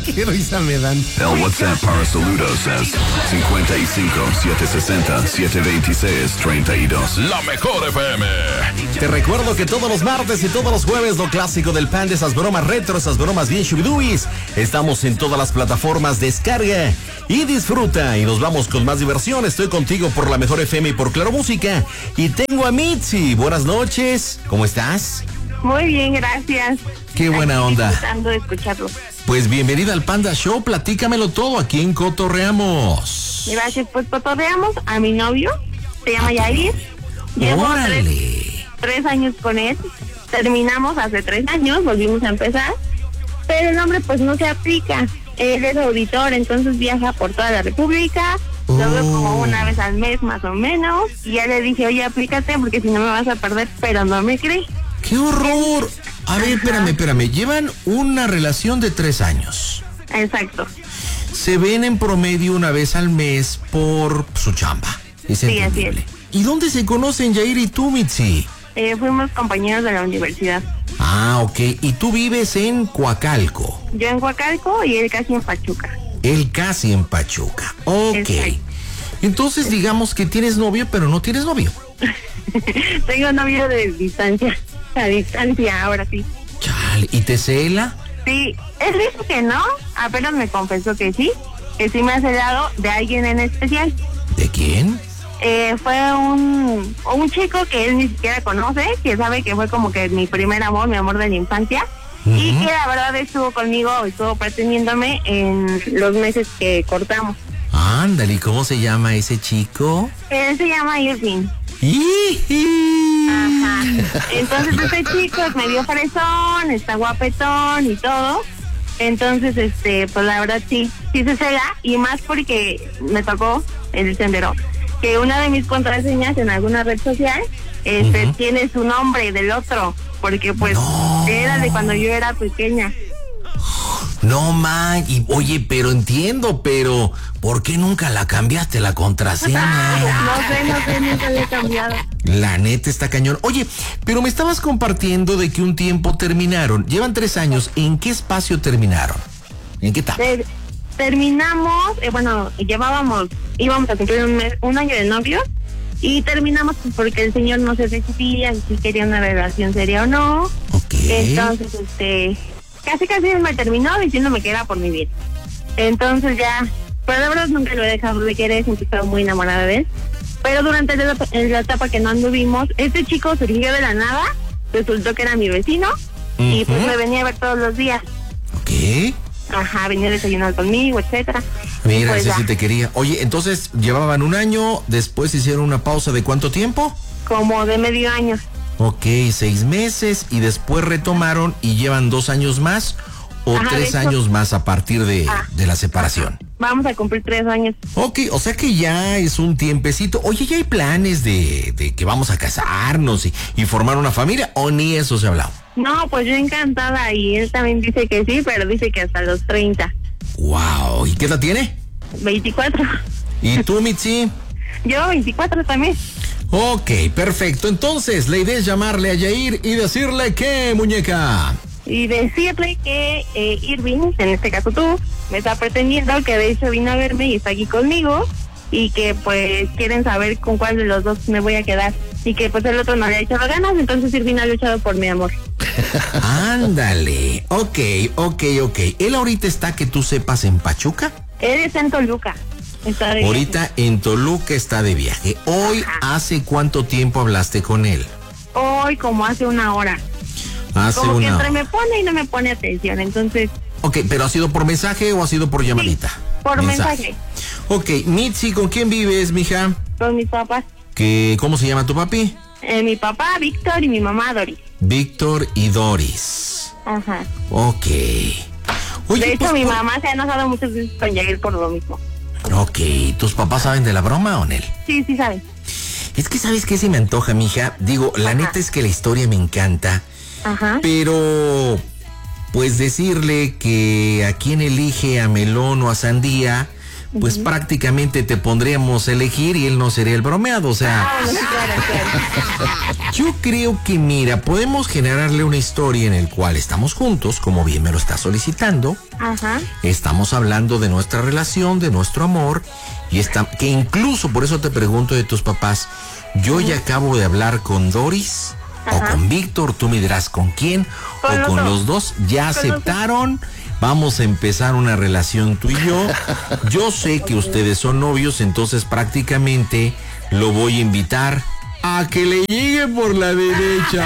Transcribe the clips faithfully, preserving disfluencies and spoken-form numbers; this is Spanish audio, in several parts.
Qué risa me dan. El WhatsApp para saludos es cincuenta y cinco, setecientos sesenta, setecientos veintiséis, treinta y dos. La mejor F M. Te recuerdo que todos los martes y todos los jueves lo clásico del pan de esas bromas retro, esas bromas bien shubidubis. Estamos en todas las plataformas, descarga y disfruta. Y nos vamos con más diversión. Estoy contigo por la mejor F M y por Claro Música. Y tengo a Mitzi. Buenas noches. ¿Cómo estás? Muy bien, gracias. Qué buena onda. Disfrutando de escucharlo. Pues bienvenida al Panda Show. Platícamelo todo. ¿A quién cotorreamos? Gracias, pues cotorreamos a mi novio. Se llama Yair. Llevo ¡Órale! tres, tres años con él. Terminamos hace tres años, volvimos a empezar. Pero el hombre pues no se aplica. Él es auditor, entonces viaja por toda la República. Oh. Lo veo como una vez al mes más o menos. Y ya le dije, oye, aplícate porque si no me vas a perder, pero no me cree. ¡Qué horror! A ver, espérame, espérame. Llevan una relación de tres años. Exacto. Se ven en promedio una vez al mes por su chamba. Es Sí, así entendible. es. ¿Y dónde se conocen Yair y tú, Mitzi? Eh, fuimos compañeros de la universidad. Ah, ok. Y tú vives en Coacalco. Yo en Coacalco y él casi en Pachuca. Él casi en Pachuca. Ok. Exacto. Entonces digamos que tienes novio, pero no tienes novio. Tengo novio de distancia. A distancia, ahora sí. Chale, ¿y te cela? Sí, él dijo que no, apenas me confesó que sí, que sí me ha celado de alguien en especial. ¿De quién? Eh, fue un, un chico que él ni siquiera conoce, que sabe que fue como que mi primer amor, mi amor de la infancia, Uh-huh. y que la verdad estuvo conmigo, estuvo pretendiéndome en los meses que cortamos. Ándale, ¿y cómo se llama ese chico? Él se llama Irving. ¡Iji! Ajá. Entonces este chico es medio fresón, está guapetón y todo. Entonces, este, pues la verdad sí, sí se cela, y más porque me tocó, él se enteró, que una de mis contraseñas en alguna red social, este, Uh-huh. tiene su nombre del otro, porque pues No. era de cuando yo era pequeña. No, man, y oye, pero entiendo, pero ¿por qué nunca la cambiaste la contraseña? No sé, no sé, nunca le he cambiado. La neta está cañón. Oye, pero me estabas compartiendo de que un tiempo terminaron. Llevan tres años. ¿En qué espacio terminaron? ¿En qué etapa? Ter- terminamos, eh, bueno, llevábamos, íbamos a cumplir un, mes, un año de novios, y terminamos pues, porque el señor no se decidía si quería una relación seria o no. Ok. Entonces, este, casi casi me terminó diciéndome que era por mi bien. Entonces ya, pero de verdad nunca lo he dejado de querer, siempre estaba muy enamorada de él. Pero durante la, en la etapa que no anduvimos, este chico surgió de la nada, resultó que era mi vecino, y pues Ujú. me venía a ver todos los días. Ok. Ajá, venía a desayunar conmigo, etcétera. Mira, Pues ese ya, sí te quería. Oye, entonces llevaban un año, después hicieron una pausa de ¿cuánto tiempo? como de medio año. Ok, seis meses y después retomaron y llevan dos años más o Ajá, tres de hecho- años más a partir de, Ah. de la separación. Vamos a cumplir tres años. Ok, o sea que ya es un tiempecito. Oye, ¿ya hay planes de, de que vamos a casarnos y, y formar una familia o ni eso se ha hablado? No, pues yo encantada, y él también dice que sí, pero dice que hasta los treinta. Wow, ¿y qué edad tiene? veinticuatro. ¿Y tú, Mitzi? Yo veinticuatro también. Ok, perfecto. Entonces, la idea es llamarle a Yair y decirle que, muñeca. Y decirle que eh, Irving, en este caso tú, me está pretendiendo, que de hecho vino a verme y está aquí conmigo, y que pues quieren saber con cuál de los dos me voy a quedar, y que pues el otro no le ha echado ganas, entonces Irving ha luchado por mi amor. Ándale. Ok, ok, ok. ¿Él ahorita está, que tú sepas, en Pachuca? Él está en Toluca. Está de Ahorita en Toluca está de viaje. Hoy, Ajá. ¿hace cuánto tiempo hablaste con él? hoy como hace una hora. Hace Como que una... entre me pone y no me pone atención, entonces Ok, ¿pero ha sido por mensaje o ha sido por llamadita? por mensaje. Ok, Mitzi, ¿con quién vives, mija? Con mis papás. ¿Qué, ¿Cómo se llama tu papi? Eh, mi papá, Víctor, y mi mamá, Doris. Víctor y Doris. Ajá. Ok. Oye, De hecho, pues, mi por- mamá se ha enojado muchas veces con Yair por lo mismo. Ok, ¿tus papás saben de la broma o Nel? Sí, sí sabe. Es que, ¿sabes qué se me antoja, mija? Digo, la Ajá. neta es que la historia me encanta, Ajá. pero pues decirle que a quien elige, a melón o a sandía, pues uh-huh. prácticamente te pondríamos a elegir y él no sería el bromeado, o sea. Ah, no, claro, claro. Yo creo que, mira, podemos generarle una historia en el cual estamos juntos, como bien me lo está solicitando. Ajá. Estamos hablando de nuestra relación, de nuestro amor, y está, que incluso, por eso te pregunto de tus papás, yo uh-huh. ya acabo de hablar con Doris, ajá. o con Víctor, tú me dirás con quién, con o los con dos. los dos, ya con aceptaron. Los... Vamos a empezar una relación tú y yo. Yo sé que ustedes son novios, entonces prácticamente lo voy a invitar a que le llegue por la derecha.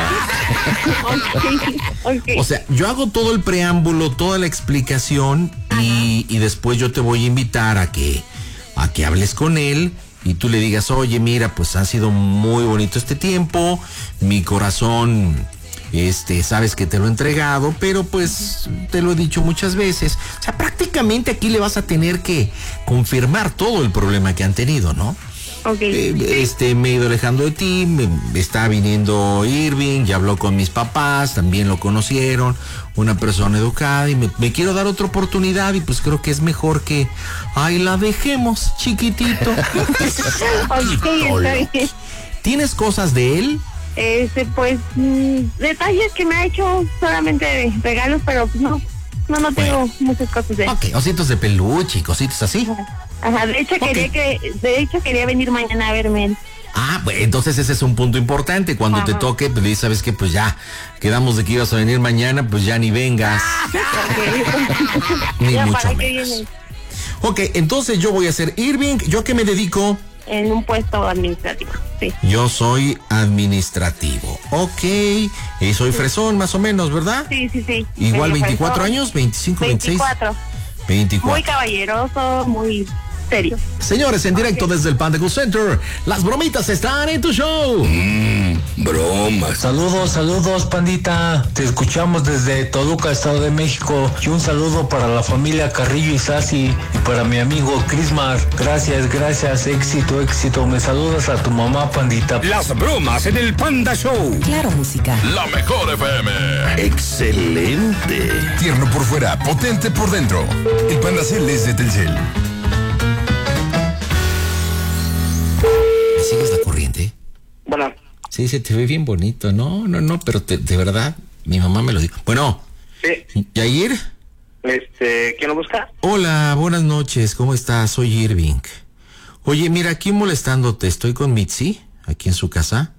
Okay, okay. O sea, yo hago todo el preámbulo, toda la explicación y, y después yo te voy a invitar a que, a que hables con él y tú le digas, oye, mira, pues ha sido muy bonito este tiempo, mi corazón... Este, sabes que te lo he entregado, pero pues te lo he dicho muchas veces. O sea, prácticamente aquí le vas a tener que confirmar todo el problema que han tenido, ¿no? Okay. Eh, este, me he ido alejando de ti, me, está viniendo Irving, ya habló con mis papás, también lo conocieron, una persona educada y me, me quiero dar otra oportunidad y pues creo que es mejor que, ay, la dejemos, chiquitito. Okay, está bien. ¿Tienes cosas de él? Este, pues, mmm, detalles que me ha hecho solamente regalos, pero no, no, no tengo bueno. muchas cosas de él. Ok, ositos de peluche y cositas así. Ajá, de hecho, okay. quería que, de hecho quería venir mañana a verme. Ah, pues entonces ese es un punto importante. Cuando Ajá. te toque, pues sabes que pues ya quedamos de que ibas a venir mañana, pues ya ni vengas. Okay. Ni ya, mucho menos. Ok, entonces yo voy a ser Irving. ¿Yo a qué me dedico? En un puesto administrativo, sí. Yo soy administrativo. Ok. Y soy sí. fresón, más o menos, ¿verdad? Sí, sí, sí. Igual veinticuatro fresón. Años, veinticinco, veinticuatro. veintiséis. veinticuatro. Muy caballeroso, muy serio. Señores, en directo okay. desde el Panda Cool Center, las bromitas están en tu show. Mmm, bromas. Saludos, saludos, pandita. Te escuchamos desde Toluca, Estado de México. Y un saludo para la familia Carrillo y Sassi y para mi amigo Crismar. Gracias, gracias, éxito, éxito. Me saludas a tu mamá, pandita. Las bromas en el Panda Show. Claro, música. La mejor F M. Excelente. Tierno por fuera, potente por dentro. El Panda Cel es de Telcel. ¿Sigues la corriente? Bueno. Sí, se te ve bien bonito. No, no, no, pero te, de verdad, mi mamá me lo dijo. Bueno. Sí. ¿Yair? Este, ¿quién lo busca? Hola, buenas noches, ¿cómo estás? Soy Irving. Oye, mira, aquí molestándote, estoy con Mitzi, aquí en su casa.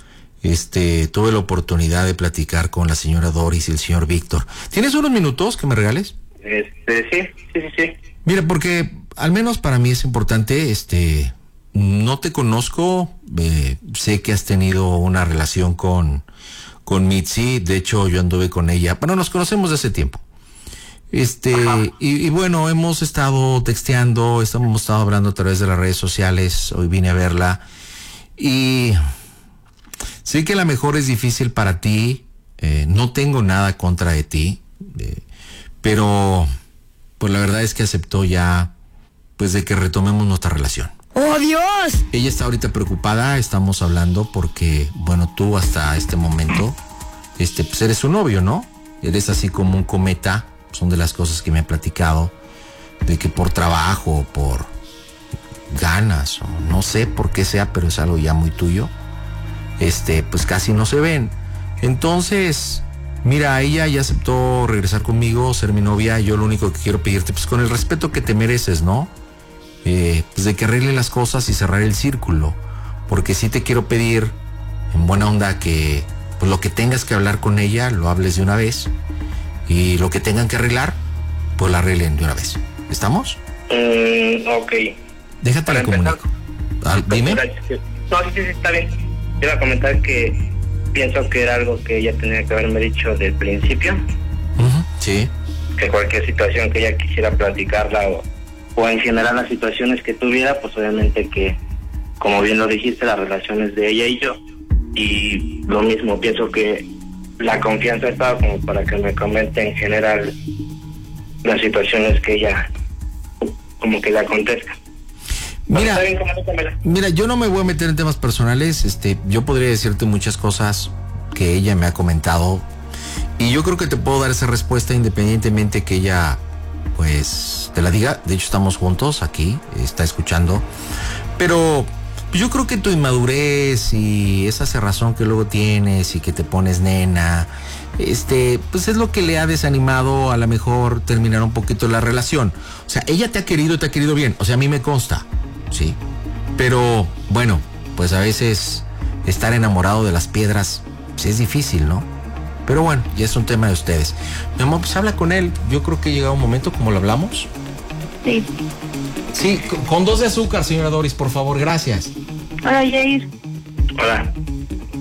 Este, tuve la oportunidad de platicar con la señora Doris y el señor Víctor. ¿Tienes unos minutos que me regales? Este, sí, sí, sí, sí. Mira, porque al menos para mí es importante, este... No te conozco, eh, sé que has tenido una relación con, con Mitzi, de hecho yo anduve con ella, bueno, nos conocemos de hace tiempo. Este, y, y bueno, hemos estado texteando, hemos estado hablando a través de las redes sociales, hoy vine a verla, y sé que a lo mejor es difícil para ti, eh, no tengo nada contra de ti, eh, pero pues la verdad es que aceptó ya, pues de que retomemos nuestra relación. ¡Oh, Dios! Ella está ahorita preocupada, estamos hablando porque, bueno, tú hasta este momento, este, pues eres su novio, ¿no? Eres así como un cometa, son de las cosas que me ha platicado, de que por trabajo, por ganas, o no sé por qué sea, pero es algo ya muy tuyo, este, pues casi no se ven. Entonces, mira, ella ya aceptó regresar conmigo, ser mi novia, yo lo único que quiero pedirte, pues con el respeto que te mereces, ¿no? Eh, pues de que arregle las cosas y cerrar el círculo, porque sí te quiero pedir en buena onda que pues lo que tengas que hablar con ella lo hables de una vez y lo que tengan que arreglar pues lo arreglen de una vez. ¿Estamos? Mm, ok. Déjate la comunico. Ah, dime. No, sí, sí, sí, está bien. Iba a comentar que pienso que era algo que ella tenía que haberme dicho del principio. Uh-huh, sí. Que cualquier situación que ella quisiera platicarla o o en general las situaciones que tuviera, pues obviamente que, como bien lo dijiste, las relaciones de ella y yo, y lo mismo, pienso que la confianza estaba como para que me comente en general las situaciones que ella, como que le acontezca. Mira, mira, yo no me voy a meter en temas personales, este, yo podría decirte muchas cosas que ella me ha comentado, y yo creo que te puedo dar esa respuesta independientemente que ella pues te la diga. De hecho, estamos juntos aquí, está escuchando. Pero yo creo que tu inmadurez y esa cerrazón que luego tienes y que te pones nena, este, pues es lo que le ha desanimado a lo mejor terminar un poquito la relación. O sea, ella te ha querido, te ha querido bien. O sea, a mí me consta, sí. Pero, bueno, pues a veces estar enamorado de las piedras, pues es difícil, ¿no? Pero bueno, ya es un tema de ustedes. Mi amor, pues habla con él. Yo creo que llega un momento, como lo hablamos. Sí. Sí, con dos de azúcar, señora Doris, por favor, gracias. Hola, Jair. Hola.